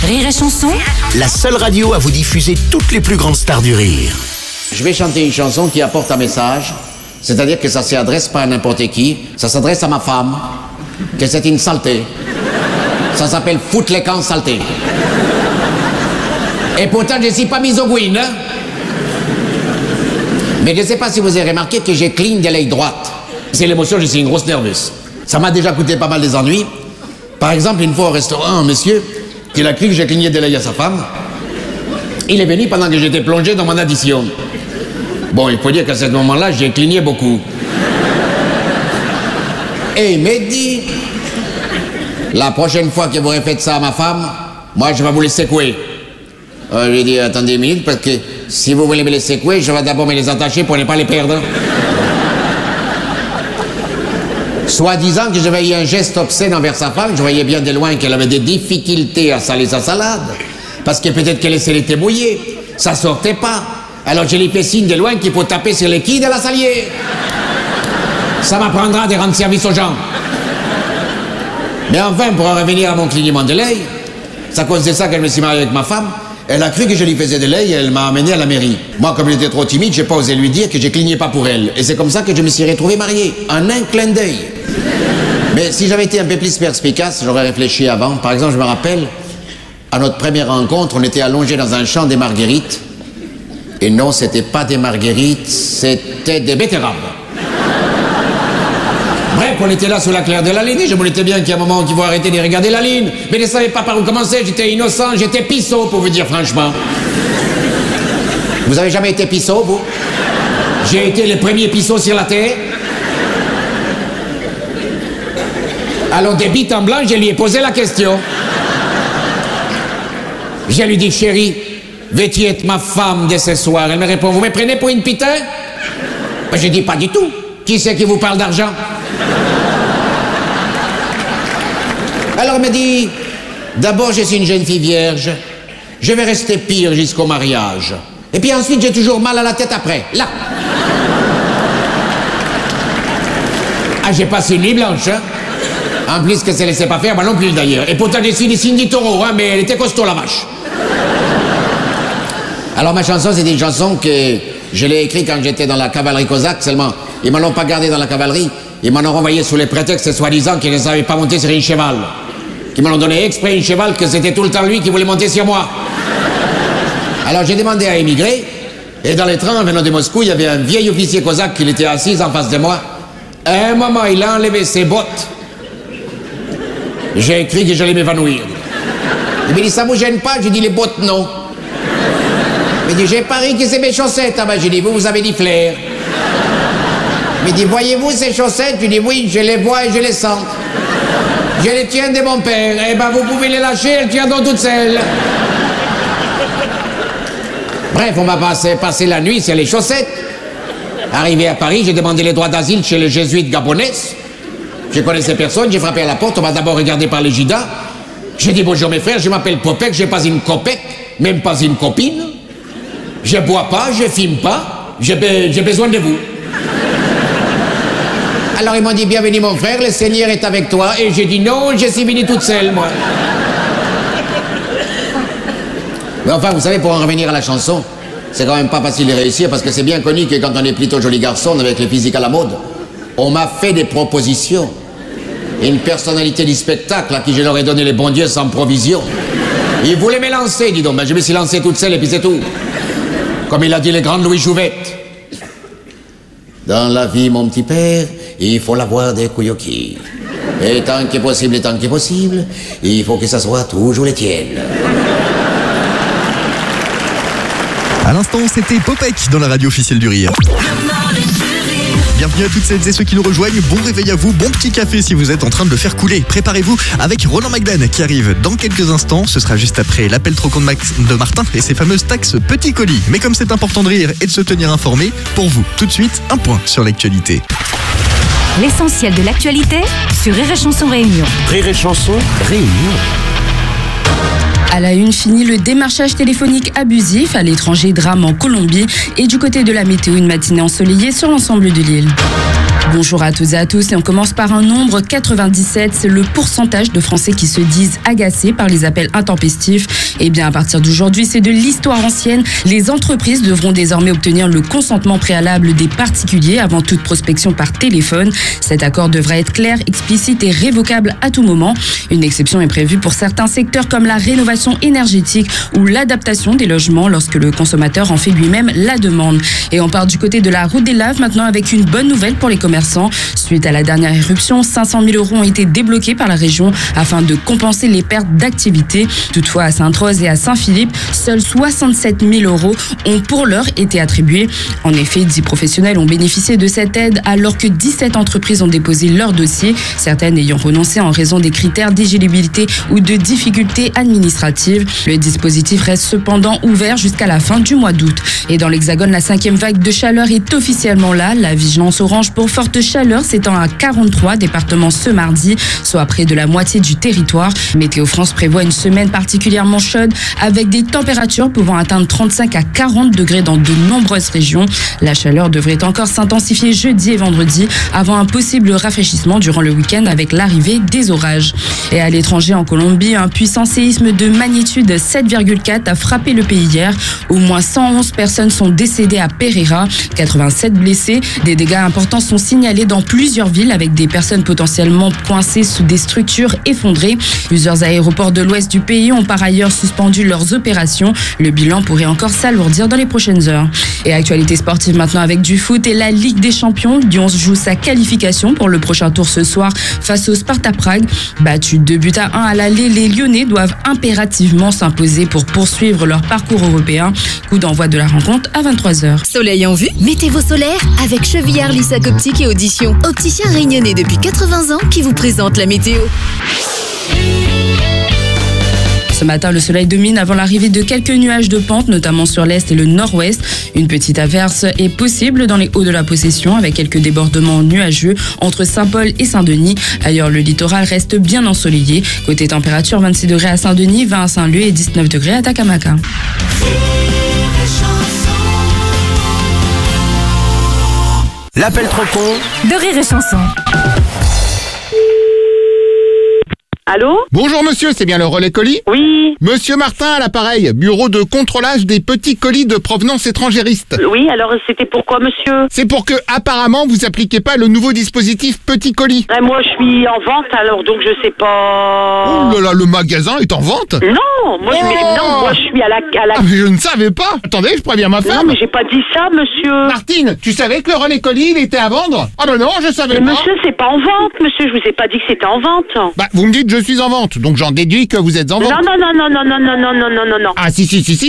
Rire et Chanson, la seule radio à vous diffuser toutes les plus grandes stars du rire. Je vais chanter une chanson qui apporte un message, c'est-à-dire que ça ne s'adresse pas à n'importe qui, ça s'adresse à ma femme, que c'est une saleté. Ça s'appelle « Foutre les camps saletés ». Et pourtant, je ne suis pas misogyne, hein? Mais je ne sais pas si vous avez remarqué que j'ai cligne de l'œil droite. C'est l'émotion, je suis une grosse nerveuse. Ça m'a déjà coûté pas mal des ennuis. Par exemple, une fois au restaurant, un monsieur, qui a cru que j'ai cligné de l'œil à sa femme, il est venu pendant que j'étais plongé dans mon addition. Bon, il faut dire qu'à ce moment-là, j'ai cligné beaucoup. Et il m'a dit, la prochaine fois que vous refaites ça à ma femme, moi, je vais vous les secouer. Je lui ai dit, attendez une minute, parce que si vous voulez me les secouer, je vais d'abord me les attacher pour ne pas les perdre. Soit disant que j'avais eu un geste obscène envers sa femme, je voyais bien de loin qu'elle avait des difficultés à saler sa salade, parce que peut-être qu'elle laissait l'été mouillé, ça sortait pas. Alors je lui fais signe de loin qu'il faut taper sur les quilles de la salière. Ça m'apprendra de rendre service aux gens. Mais enfin, pour en revenir à mon clignement de l'œil, c'est à cause de ça que je me suis marié avec ma femme. Elle a cru que je lui faisais de l'œil et elle m'a amené à la mairie. Moi, comme j'étais trop timide, j'ai pas osé lui dire que je clignais pas pour elle. Et c'est comme ça que je me suis retrouvé marié, en un clin d'œil. Mais si j'avais été un peu plus perspicace, j'aurais réfléchi avant. Par exemple, je me rappelle, à notre première rencontre, on était allongés dans un champ des marguerites. Et non, c'était pas des marguerites, c'était des betteraves. Bref, on était là sous la claire de la lune et je me disais bien qu'il y a un moment qu'il faut arrêter de regarder la lune. Mais je ne savais pas par où commencer, j'étais innocent, j'étais pisseau, pour vous dire franchement. Vous avez jamais été pisseau, vous? J'ai été le premier pisseau sur la terre. Alors, de but en blanc, je lui ai posé la question. Je lui dis, chérie, veux-tu être ma femme dès ce soir? Elle me répond, vous me prenez pour une pitin? Ben, je dis, pas du tout. Qui c'est qui vous parle d'argent? Alors elle me dit, d'abord je suis une jeune fille vierge, je vais rester pire jusqu'au mariage. Et puis ensuite j'ai toujours mal à la tête après, là. Ah, j'ai passé une nuit blanche, hein. En plus que ça ne laissait pas faire, moi non plus d'ailleurs. Et pourtant je suis des signes du taureau, hein, mais elle était costaud la vache. Alors ma chanson, c'est une chanson que je l'ai écrite quand j'étais dans la cavalerie cosaque, seulement ils ne m'en ont pas gardé dans la cavalerie, ils m'en ont renvoyé sous les prétextes soi-disant qu'ils ne savaient pas monter sur une cheval. Qui m'en ont donné exprès une cheval que c'était tout le temps lui qui voulait monter sur moi. Alors j'ai demandé à émigrer, et dans les trains venant de Moscou, il y avait un vieil officier cosaque qui était assis en face de moi. À un moment, il a enlevé ses bottes. J'ai écrit que j'allais m'évanouir. Il m'a dit, ça vous gêne pas? J'ai dit, les bottes, non. Il m'a dit, j'ai parié que c'est mes chaussettes. Ah ben, j'ai dit, vous avez dit flair. Il m'a dit, voyez-vous ces chaussettes? J'ai dit, oui, je les vois et je les sens. Je les tiens de mon père. Eh ben, vous pouvez les lâcher, elles tiendront toutes seules. Bref, on va passer la nuit sur les chaussettes. Arrivé à Paris, j'ai demandé les droits d'asile chez les jésuites gabonais. Je connaissais personne, j'ai frappé à la porte, on m'a d'abord regardé par les Gida. J'ai dit, bonjour mes frères, je m'appelle Popek, j'ai pas une copec, même pas une copine. Je bois pas, je fume pas, j'ai besoin de vous. Alors ils m'ont dit, bienvenue mon frère, le Seigneur est avec toi. Et j'ai dit, non, je suis venue toute seule, moi. Mais enfin, vous savez, pour en revenir à la chanson, c'est quand même pas facile de réussir, parce que c'est bien connu que quand on est plutôt joli garçon, avec les physiques à la mode, on m'a fait des propositions. Une personnalité du spectacle à qui je leur ai donné les bons dieux sans provision. Il voulait me lancer, dis donc. Ben, je me suis lancé toute seule et puis c'est tout. Comme il a dit le grand Louis Jouvette. Dans la vie, mon petit père, il faut l'avoir des couilloquis. Et tant qu'il est possible, il faut que ça soit toujours les tiennes. À l'instant, c'était Popek dans la radio officielle du rire. Bienvenue à toutes celles et ceux qui nous rejoignent. Bon réveil à vous, bon petit café si vous êtes en train de le faire couler. Préparez-vous avec Roland McDan qui arrive dans quelques instants. Ce sera juste après l'appel trop con de Martin et ses fameuses taxes petits colis. Mais comme c'est important de rire et de se tenir informé, pour vous, tout de suite, un point sur l'actualité. L'essentiel de l'actualité sur Rire et Chanson Réunion. Rire et Chanson Réunion. À la une, fini le démarchage téléphonique abusif. À l'étranger, drame en Colombie. Et du côté de la météo, une matinée ensoleillée sur l'ensemble de l'île. Bonjour à toutes et à tous et on commence par un nombre 97, c'est le pourcentage de Français qui se disent agacés par les appels intempestifs. Et bien à partir d'aujourd'hui, c'est de l'histoire ancienne. Les entreprises devront désormais obtenir le consentement préalable des particuliers avant toute prospection par téléphone. Cet accord devra être clair, explicite et révocable à tout moment. Une exception est prévue pour certains secteurs comme la rénovation énergétique ou l'adaptation des logements lorsque le consommateur en fait lui-même la demande. Et on part du côté de la route des Laves maintenant avec une bonne nouvelle pour les commerçants. Suite à la dernière éruption, 500 000 € ont été débloqués par la région afin de compenser les pertes d'activité. Toutefois, à Sainte-Rose et à Saint-Philippe, seuls 67 000 € ont pour l'heure été attribués. En effet, 10 professionnels ont bénéficié de cette aide alors que 17 entreprises ont déposé leur dossier, certaines ayant renoncé en raison des critères d'éligibilité ou de difficultés administratives. Le dispositif reste cependant ouvert jusqu'à la fin du mois d'août. Et dans l'Hexagone, la 5e vague de chaleur est officiellement là. La vigilance orange pour forte chaleur s'étend à 43 départements ce mardi, soit près de la moitié du territoire. Météo France prévoit une semaine particulièrement chaude avec des températures pouvant atteindre 35 à 40 degrés dans de nombreuses régions. La chaleur devrait encore s'intensifier jeudi et vendredi avant un possible rafraîchissement durant le week-end avec l'arrivée des orages. Et à l'étranger, en Colombie, un puissant séisme de magnitude 7,4 a frappé le pays hier. Au moins 111 personnes sont décédées à Pereira, 87 blessés. Des dégâts importants sont signalés dans plusieurs villes avec des personnes potentiellement coincées sous des structures effondrées. Plusieurs aéroports de l'ouest du pays ont par ailleurs suspendu leurs opérations. Le bilan pourrait encore s'alourdir dans les prochaines heures. Et actualité sportive maintenant avec du foot et la Ligue des Champions. Lyon joue sa qualification pour le prochain tour ce soir face au Sparta Prague. Battus 2-1 à l'aller, les Lyonnais doivent impérativement s'imposer pour poursuivre leur parcours européen. Coup d'envoi de la rencontre à 23h. Soleil en vue, mettez vos solaires avec Chevillard Lissac Optique et Audition. Opticien réunionnais depuis 80 ans qui vous présente la météo. Ce matin, le soleil domine avant l'arrivée de quelques nuages de pente, notamment sur l'est et le nord-ouest. Une petite averse est possible dans les hauts de la Possession avec quelques débordements nuageux entre Saint-Paul et Saint-Denis. Ailleurs, le littoral reste bien ensoleillé. Côté température, 26 degrés à Saint-Denis, 20 à Saint-Leu et 19 degrés à Takamaka. L'appel trop con De Rire et Chanson. Allô? Bonjour monsieur, c'est bien le relais colis? Oui. Monsieur Martin à l'appareil, bureau de contrôlage des petits colis de provenance étrangériste. Oui, alors c'était pourquoi, monsieur? C'est pour que, apparemment, vous appliquez pas le nouveau dispositif petit colis. Moi, je suis en vente, alors donc je sais pas... Oh là là, le magasin est en vente? Non, moi, je suis à la... Ah mais je ne savais pas. Attendez, je préviens ma Non, femme. mais j'ai pas dit ça, monsieur. Martine, tu savais que le relais colis, il était à vendre? Ah ben non, je savais Mais pas. monsieur, c'est pas en vente, monsieur, je vous ai pas dit que c'était en vente. Bah, vous me dites je suis en vente, donc j'en déduis que vous êtes en vente. Non. Ah si.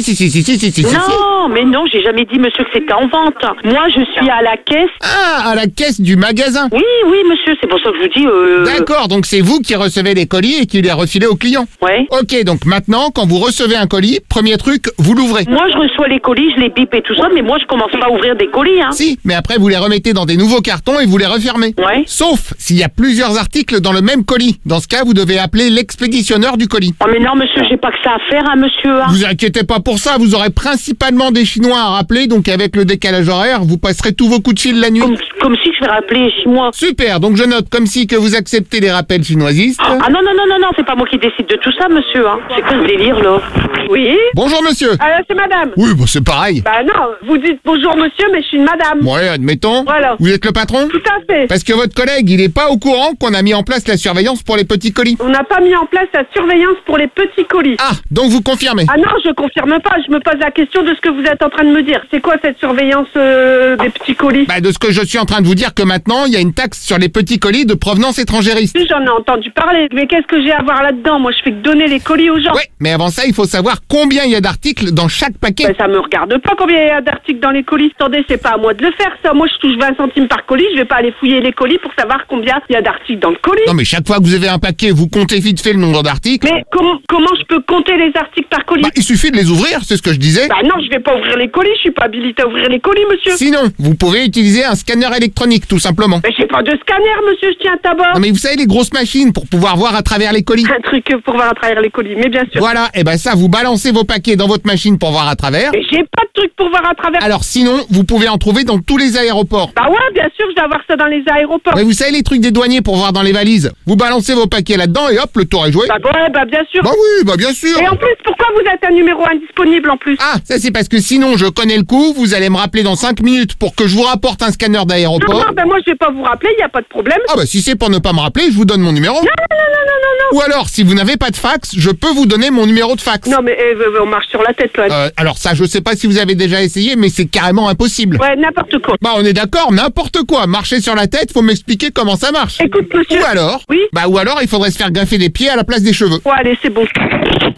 Non, mais non, j'ai jamais dit, monsieur, que c'était en vente. Moi, je suis à la caisse. Ah, à la caisse du magasin. Oui, monsieur, c'est pour ça que je vous dis... D'accord, donc c'est vous qui recevez les colis et qui les refilez aux clients. Ouais. Ok, donc maintenant, quand vous recevez un colis, premier truc, vous l'ouvrez. Moi, je reçois les colis, je les bip et tout ça, mais moi, je commence pas à ouvrir des colis, hein. Si, mais après vous les remettez dans des nouveaux cartons et vous les refermez. Ouais. Sauf s'il y a plusieurs articles dans le même colis. Dans ce cas, vous devez appeler l'expéditionneur du colis. Oh, mais non, monsieur, j'ai pas que ça à faire, hein, monsieur, hein. Vous inquiétez pas pour ça, vous aurez principalement des Chinois à rappeler, donc avec le décalage horaire, vous passerez tous vos coups de fil la nuit. Comme si je vais rappeler chez moi. Super, donc je note comme si que vous acceptez les rappels chinoisistes. Ah non, c'est pas moi qui décide de tout ça, monsieur, hein. C'est quoi ce délire, là? Oui. Bonjour monsieur. C'est madame. Oui, bah c'est pareil. Bah non, vous dites bonjour monsieur, mais je suis une madame. Ouais, admettons. Voilà. Vous êtes le patron? Tout à fait. Parce que votre collègue, il est pas au courant qu'on a mis en place la surveillance pour les petits colis. On n'a pas mis en place la surveillance pour les petits colis. Ah, donc vous confirmez? Ah non, je confirme pas, je me pose la question de ce que vous êtes en train de me dire. C'est quoi cette surveillance des petits colis? Bah de ce que je suis en train de vous dire que maintenant, il y a une taxe sur les petits colis de provenance étrangériste. J'en ai entendu parler, mais qu'est-ce que j'ai à voir là-dedans? Moi, je fais que donner les colis aux gens. Ouais, mais avant ça, il faut savoir combien il y a d'articles dans chaque paquet. Ben, ça me regarde pas combien il y a d'articles dans les colis. Attendez, c'est pas à moi de le faire, ça. Moi, je touche 20 centimes par colis, je vais pas aller fouiller les colis pour savoir combien il y a d'articles dans le colis. Non mais chaque fois que vous avez un paquet, vous comptez vite fait le nombre d'articles. Mais comment je peux compter les articles par colis? Bah, il suffit de les ouvrir, c'est ce que je disais. Bah non, je vais pas ouvrir les colis, je suis pas habilité à ouvrir les colis, monsieur. Sinon, vous pouvez utiliser un scanner électronique, tout simplement. Mais j'ai pas de scanner, monsieur, je tiens à tabac. Non mais vous savez, les grosses machines pour pouvoir voir à travers les colis. Un truc pour voir à travers les colis, mais bien sûr. Voilà. Voilà, et ben ça, vous balancez vos paquets dans votre machine pour voir à travers. Mais j'ai pas de truc pour voir à travers. Alors sinon, vous pouvez en trouver dans tous les aéroports. Bah ouais, bien sûr, je vais avoir ça dans les aéroports. Ouais, vous savez les trucs des douaniers pour voir dans les valises. Vous balancez vos paquets là-dedans et hop, le tour est joué. Bah ouais, bah bien sûr. Bah oui, bah bien sûr. Et en plus, pourquoi vous êtes un numéro indisponible en plus? Ah, ça c'est parce que sinon je connais le coup, vous allez me rappeler dans 5 minutes pour que je vous rapporte un scanner Non, d'aéroport. non, bah moi je vais pas vous rappeler, y a pas de problème. Ah bah si c'est pour ne pas me rappeler, je vous donne mon numéro. Non. Ou alors, si vous n'avez pas de fax, je peux vous donner mon numéro de fax. Non mais on marche sur la tête là. Alors ça, je sais pas si vous avez déjà essayé, mais c'est carrément impossible. Ouais, n'importe quoi. Bah on est d'accord, n'importe quoi. Marcher sur la tête, faut m'expliquer comment ça marche. Écoute monsieur. Ou alors, Oui. Bah ou alors il faudrait se faire greffer des pieds à la place des cheveux. Ouais, allez, c'est bon.